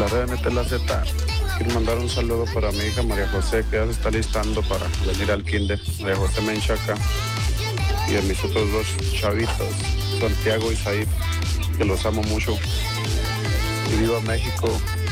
hora de meter la Z. Quiero mandar un saludo para mi hija María José, que ya se está listando para venir al kinder. María José Menchaca. Y a mis otros dos chavitos, Santiago y Said, que los amo mucho. Y viva México.